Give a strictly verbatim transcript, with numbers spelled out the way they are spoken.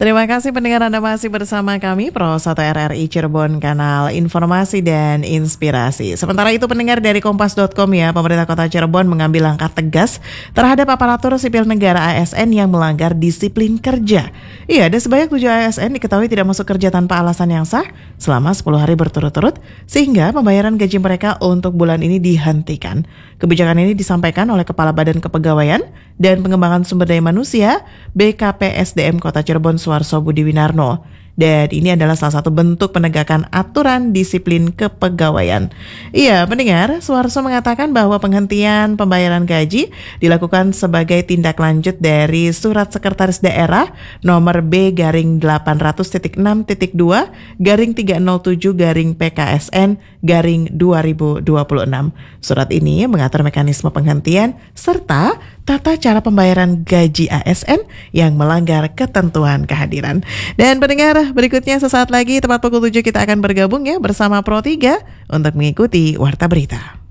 Terima kasih pendengar Anda masih bersama kami Pro satu R R I Cirebon, kanal informasi dan inspirasi. Sementara itu pendengar dari kompas dot com ya, pemerintah Kota Cirebon mengambil langkah tegas terhadap aparatur sipil negara A S N yang melanggar disiplin kerja. Iya, ada sebanyak tujuh A S N diketahui tidak masuk kerja tanpa alasan yang sah selama sepuluh hari berturut-turut, sehingga pembayaran gaji mereka untuk bulan ini dihentikan. Kebijakan ini disampaikan oleh Kepala Badan Kepegawaian dan Pengembangan Sumber Daya Manusia B K P S D M Kota Cirebon Suarso Budi Winarno. Dan ini adalah salah satu bentuk penegakan aturan disiplin kepegawaian. Iya, pendengar, Suarso mengatakan bahwa penghentian pembayaran gaji dilakukan sebagai tindak lanjut dari Surat Sekretaris Daerah nomor B garing delapan ratus titik enam titik dua garing tiga nol tujuh garing P K S N garing dua ribu dua puluh enam. Surat ini mengatur mekanisme penghentian serta tata cara pembayaran gaji A S N yang melanggar ketentuan kehadiran. Dan pendengar, berikutnya sesaat lagi tepat pukul tujuh kita akan bergabung ya bersama Pro tiga untuk mengikuti Warta Berita.